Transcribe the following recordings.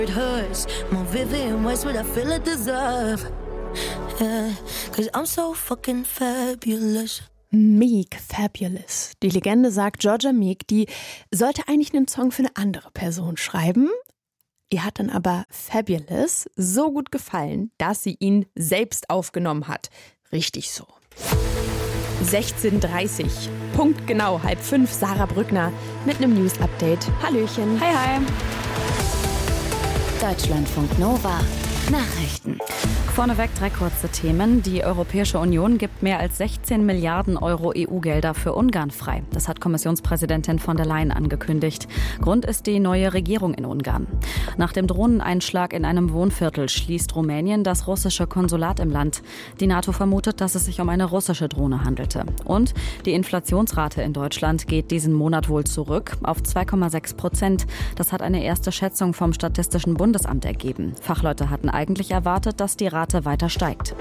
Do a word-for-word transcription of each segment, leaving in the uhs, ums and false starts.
It hurts more vivid in ways what I feel I deserve. Yeah, cause I'm so fucking fabulous. Meek, Fabulous. Die Legende sagt, Georgia Meek, die sollte eigentlich einen Song für eine andere Person schreiben. Ihr hat dann aber Fabulous so gut gefallen, dass sie ihn selbst aufgenommen hat. Richtig so. sechzehn Uhr dreißig, Punkt genau, halb fünf, Sarah Brückner mit einem News-Update. Hallöchen. Hi, hi. Deutschlandfunk Nova. Nachrichten. Vorneweg drei kurze Themen. Die Europäische Union gibt mehr als sechzehn Milliarden Euro E U-Gelder für Ungarn frei. Das hat Kommissionspräsidentin von der Leyen angekündigt. Grund ist die neue Regierung in Ungarn. Nach dem Drohneneinschlag in einem Wohnviertel schließt Rumänien das russische Konsulat im Land. Die NATO vermutet, dass es sich um eine russische Drohne handelte. Und die Inflationsrate in Deutschland geht diesen Monat wohl zurück auf zwei Komma sechs Prozent. Das hat eine erste Schätzung vom Statistischen Bundesamt ergeben. Fachleute hatten eigentlich erwartet, dass die Rate weiter steigt.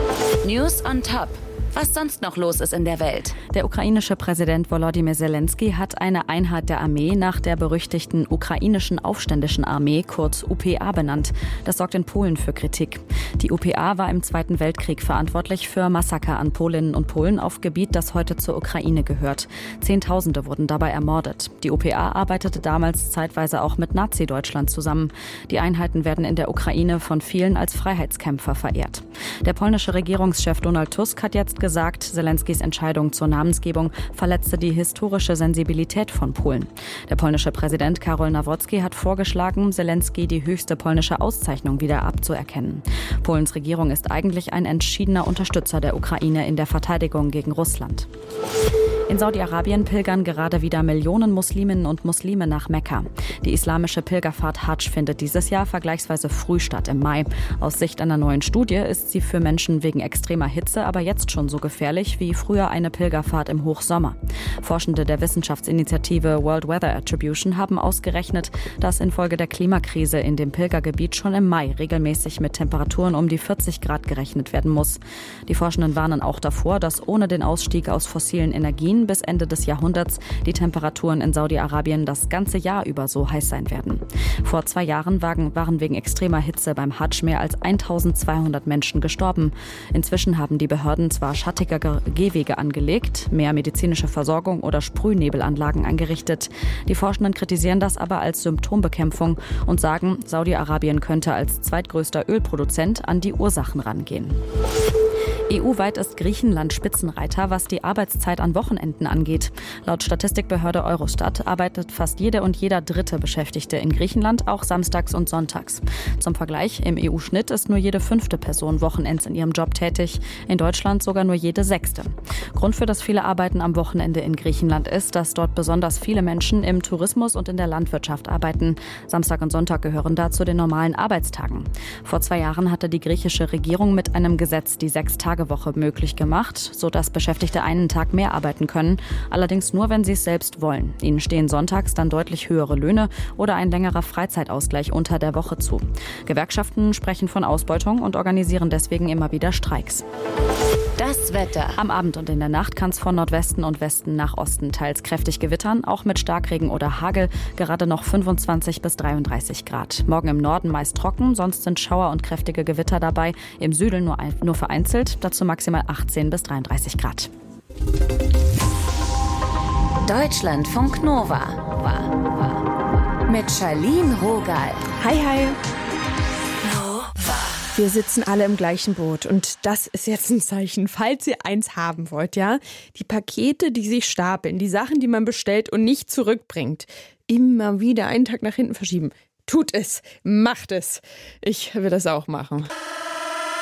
News on Top. Was sonst noch los ist in der Welt. Der ukrainische Präsident Volodymyr Zelensky hat eine Einheit der Armee nach der berüchtigten ukrainischen Aufständischen Armee, kurz U P A, benannt. Das sorgt in Polen für Kritik. Die U P A war im Zweiten Weltkrieg verantwortlich für Massaker an Polinnen und Polen auf Gebiet, das heute zur Ukraine gehört. Zehntausende wurden dabei ermordet. Die U P A arbeitete damals zeitweise auch mit Nazi-Deutschland zusammen. Die Einheiten werden in der Ukraine von vielen als Freiheitskämpfer verehrt. Der polnische Regierungschef Donald Tusk hat jetzt gesagt, Zelenskys Entscheidung zur Namensgebung verletzte die historische Sensibilität von Polen. Der polnische Präsident Karol Nawrocki hat vorgeschlagen, Zelensky die höchste polnische Auszeichnung wieder abzuerkennen. Polens Regierung ist eigentlich ein entschiedener Unterstützer der Ukraine in der Verteidigung gegen Russland. In Saudi-Arabien pilgern gerade wieder Millionen Musliminnen und Muslime nach Mekka. Die islamische Pilgerfahrt Hadsch findet dieses Jahr vergleichsweise früh statt, im Mai. Aus Sicht einer neuen Studie ist sie für Menschen wegen extremer Hitze aber jetzt schon so gefährlich wie früher eine Pilgerfahrt im Hochsommer. Forschende der Wissenschaftsinitiative World Weather Attribution haben ausgerechnet, dass infolge der Klimakrise in dem Pilgergebiet schon im Mai regelmäßig mit Temperaturen um die vierzig Grad gerechnet werden muss. Die Forschenden warnen auch davor, dass ohne den Ausstieg aus fossilen Energien bis Ende des Jahrhunderts die Temperaturen in Saudi-Arabien das ganze Jahr über so heiß sein werden. Vor zwei Jahren waren wegen extremer Hitze beim Hadsch mehr als eintausendzweihundert Menschen gestorben. Inzwischen haben die Behörden zwar schattige Gehwege angelegt, mehr medizinische Versorgung oder Sprühnebelanlagen eingerichtet. Die Forschenden kritisieren das aber als Symptombekämpfung und sagen, Saudi-Arabien könnte als zweitgrößter Ölproduzent an die Ursachen rangehen. E U-weit ist Griechenland Spitzenreiter, was die Arbeitszeit an Wochenenden angeht. Laut Statistikbehörde Eurostat arbeitet fast jede und jeder dritte Beschäftigte in Griechenland auch samstags und sonntags. Zum Vergleich, im E U-Schnitt ist nur jede fünfte Person wochenends in ihrem Job tätig, in Deutschland sogar nur jede sechste. Grund für das viele Arbeiten am Wochenende in Griechenland ist, dass dort besonders viele Menschen im Tourismus und in der Landwirtschaft arbeiten. Samstag und Sonntag gehören dazu den normalen Arbeitstagen. Vor zwei Jahren hatte die griechische Regierung mit einem Gesetz die Sechs-Tage-Woche möglich gemacht, sodass Beschäftigte einen Tag mehr arbeiten können, allerdings nur, wenn sie es selbst wollen. Ihnen stehen sonntags dann deutlich höhere Löhne oder ein längerer Freizeitausgleich unter der Woche zu. Gewerkschaften sprechen von Ausbeutung und organisieren deswegen immer wieder Streiks. Das Wetter. Am Abend und in der Nacht kann es von Nordwesten und Westen nach Osten teils kräftig gewittern, auch mit Starkregen oder Hagel, gerade noch fünfundzwanzig bis dreiunddreißig Grad. Morgen im Norden meist trocken, sonst sind Schauer und kräftige Gewitter dabei, im Süden nur, ein, nur vereinzelt, dazu maximal achtzehn bis dreiunddreißig Grad. Deutschlandfunk Nova mit Charlene Rogal. Hi, hi. Wir sitzen alle im gleichen Boot und das ist jetzt ein Zeichen, falls ihr eins haben wollt, ja? Die Pakete, die sich stapeln, die Sachen, die man bestellt und nicht zurückbringt, immer wieder einen Tag nach hinten verschieben. Tut es, macht es. Ich will das auch machen.